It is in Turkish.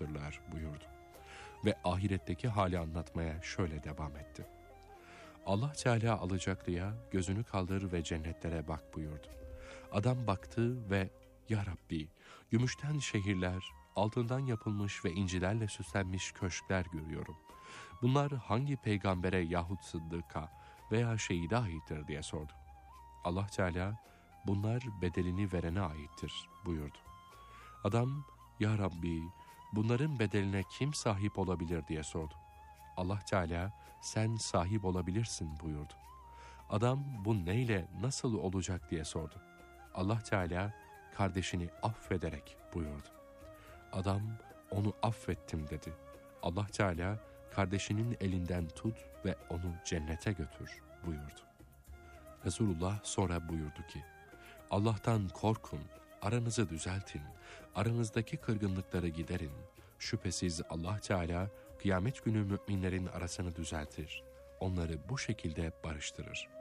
barıştırırlar buyurdu. Ve ahiretteki hali anlatmaya şöyle devam etti. Allah Teala alacaklıya gözünü kaldır ve cennetlere bak buyurdu. Adam baktı ve ya Rabbi, gümüşten şehirler, altından yapılmış ve incilerle süslenmiş köşkler görüyorum. Bunlar hangi peygambere yahut sıddıka veya şehide aittir diye sordu. Allah Teala bunlar bedelini verene aittir buyurdu. Adam ya Rabbi bunların bedeline kim sahip olabilir diye sordu. Allah Teala sen sahip olabilirsin buyurdu. Adam bu neyle nasıl olacak diye sordu. Allah Teala kardeşini affederek buyurdu. Adam onu affettim dedi. Allah Teala kardeşinin elinden tut ve onu cennete götür buyurdu. Resulullah sonra buyurdu ki, Allah'tan korkun, aranızı düzeltin, aranızdaki kırgınlıkları giderin. Şüphesiz Allah Teala kıyamet günü müminlerin arasını düzeltir, onları bu şekilde barıştırır.